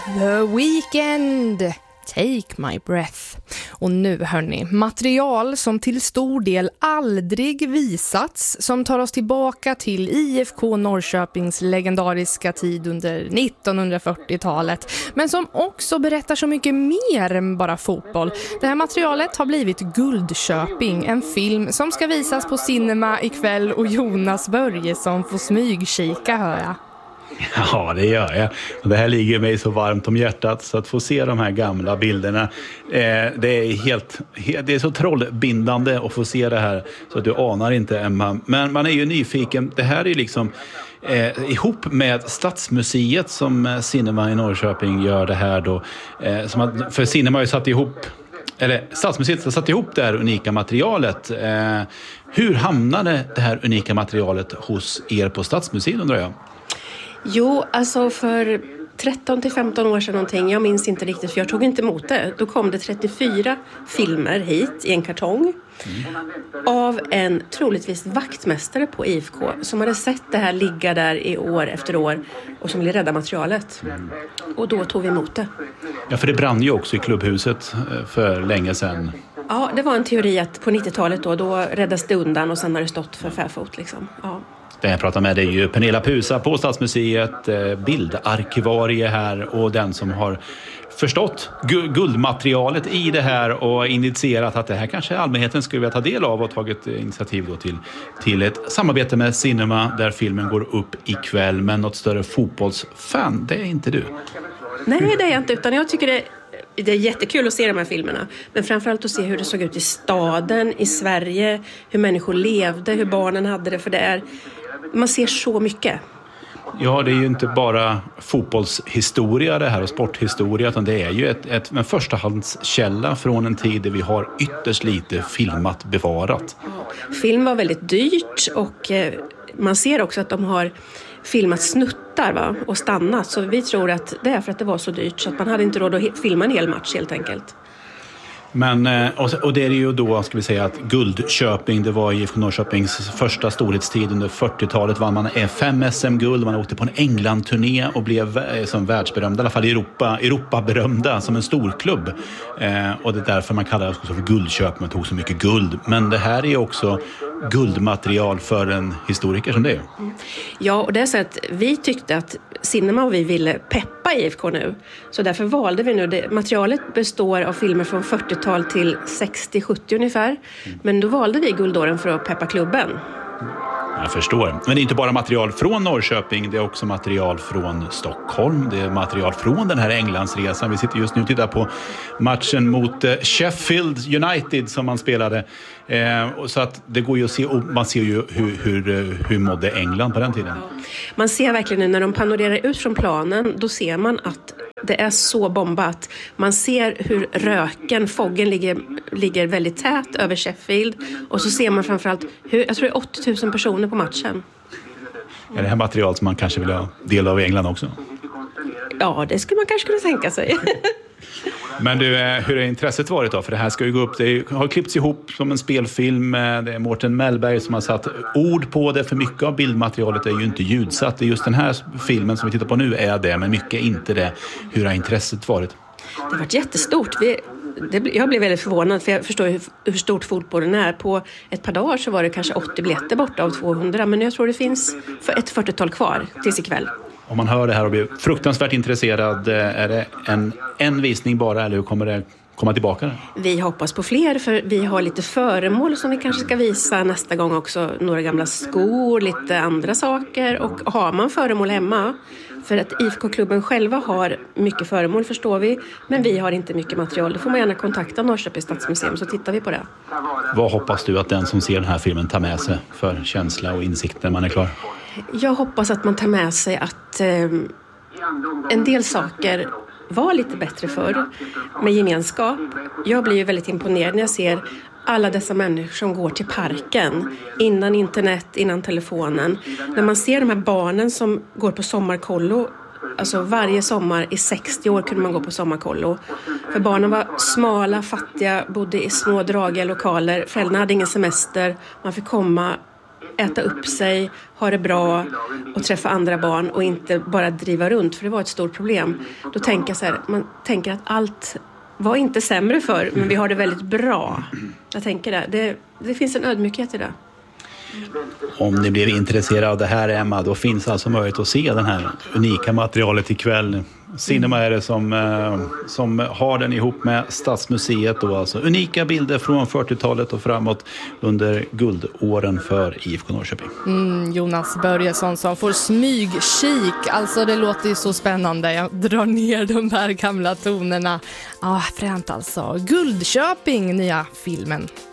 The Weeknd, Take My Breath. Och nu hörni, material som till stor del aldrig visats, som tar oss tillbaka till IFK Norrköpings legendariska tid under 1940-talet, men som också berättar så mycket mer än bara fotboll. Det här materialet har blivit Guldköping, en film som ska visas på cinema ikväll, och Jonas Börjesson får smygkika, hör jag. Ja, det gör jag. Och det här ligger mig så varmt om hjärtat, så att få se de här gamla bilderna, det är så trollbindande att få se det här, så att du anar inte, Emma. Men man är ju nyfiken. Det här är liksom ihop med Stadsmuseet som Cinema i Norrköping gör det här då. För Cinema har ju satt ihop, eller Stadsmuseet har satt ihop det här unika materialet. Hur hamnade det här unika materialet hos er på Stadsmuseet, undrar jag? Jo, alltså för 13-15 år sedan någonting, jag minns inte riktigt för jag tog inte emot det. Då kom det 34 filmer hit i en kartong av en troligtvis vaktmästare på IFK som hade sett det här ligga där i år efter år och som ville rädda materialet. Och då tog vi emot det. Ja, för det brann ju också i klubbhuset för länge sedan. Ja, det var en teori att på 90-talet då räddas det undan och sen har det stått för fäfot liksom. Ja. Det jag pratar med det är ju Pernilla Pusa på Stadsmuseet, bildarkivarie här, och den som har förstått guldmaterialet i det här och initierat att det här kanske allmänheten skulle vilja ta del av, och tagit initiativ då till ett samarbete med Cinema där filmen går upp ikväll. Men något större fotbollsfan, det är inte du. Nej, det är jag inte, utan jag tycker det är jättekul att se de här filmerna. Men framförallt att se hur det såg ut i staden, i Sverige, hur människor levde, hur barnen hade det, för man ser så mycket. Ja, det är ju inte bara fotbollshistoria det här och sporthistoria, utan det är ju en förstahandskälla från en tid där vi har ytterst lite filmat bevarat. Film var väldigt dyrt, och man ser också att de har filmat snuttar och stannat. Så vi tror att det är för att det var så dyrt så att man hade inte råd att filma en hel match helt enkelt. Men, och det är ju då, ska vi säga, att Guldköping, det var IFK Norrköpings första storhetstid. Under 40-talet vann man 5 SM-guld, man åkte på en England-turné och blev som världsberömda, i alla fall Europa-berömda som en storklubb. Och det är därför man kallar det också för Guldköping, man tog så mycket guld. Men det här är också guldmaterial för en historiker som det är. Ja, och det är så att vi tyckte att Cinema och vi ville peppa IFK nu. Så därför valde vi nu, materialet består av filmer från 40-tal till 60-70 ungefär. Men då valde vi guldåren för att peppa klubben. Jag förstår. Men det är inte bara material från Norrköping, det är också material från Stockholm. Det är material från den här Englandsresan. Vi sitter just nu och tittar på matchen mot Sheffield United som man spelade. Så att det går ju att se, och man ser ju hur mådde England på den tiden. Ja. Man ser verkligen nu när de panorerar ut från planen, då ser man att det är så bombat. Man ser hur foggen ligger väldigt tät över Sheffield. Och så ser man framförallt jag tror det är 80 000 personer på matchen. Är det här material som man kanske vill ha del av i England också? Ja, det skulle man kanske kunna tänka sig. Men du, hur har intresset varit då? För det här ska ju gå upp, det har klippts ihop som en spelfilm. Det är Mårten Mellberg som har satt ord på det, för mycket av bildmaterialet är ju inte ljudsatt. Det är just den här filmen som vi tittar på nu är det, men mycket inte det. Hur har intresset varit? Det har varit jättestort. Jag blev väldigt förvånad, för jag förstår hur stort fotbollen är. På ett par dagar så var det kanske 80 biljetter borta av 200, men jag tror det finns för ett 40-tal kvar tills ikväll. Om man hör det här och blir fruktansvärt intresserad, är det en visning bara, eller hur kommer det komma tillbaka? Vi hoppas på fler, för vi har lite föremål som vi kanske ska visa nästa gång också. Några gamla skor, lite andra saker. Och har man föremål hemma, för att IFK-klubben själva har mycket föremål förstår vi, men vi har inte mycket material. Då får man gärna kontakta Norrköpings Stadsmuseum, så tittar vi på det. Vad hoppas du att den som ser den här filmen tar med sig för känsla och insikt när man är klar? Jag hoppas att man tar med sig att en del saker var lite bättre förr med gemenskap. Jag blir ju väldigt imponerad när jag ser alla dessa människor som går till parken innan internet, innan telefonen. När man ser de här barnen som går på sommarkollo, alltså varje sommar i 60 år kunde man gå på sommarkollo. För barnen var smala, fattiga, bodde i små dragiga lokaler. Föräldrarna hade ingen semester. Man fick komma äta upp sig, ha det bra och träffa andra barn och inte bara driva runt, för det var ett stort problem. Då tänker jag så här, man tänker att allt var inte sämre för, men vi har det väldigt bra. Jag tänker det finns en ödmjukhet i det. Om ni blir intresserade av det här, Emma, då finns alltså möjlighet att se den här unika materialet ikväll. Cinema är det som har den ihop med Stadsmuseet då, alltså unika bilder från 40-talet och framåt under guldåren för IFK Norrköping. Jonas Börjesson som får smygkik, alltså det låter ju så spännande. Jag drar ner de här gamla tonerna. Fränt alltså. Guldköping, nya filmen.